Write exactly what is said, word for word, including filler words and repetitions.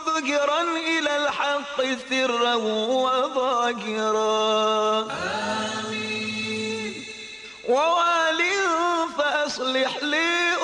ذكرا إلى الحق سرا وظاهرا. آمين. ووال فأصلح لي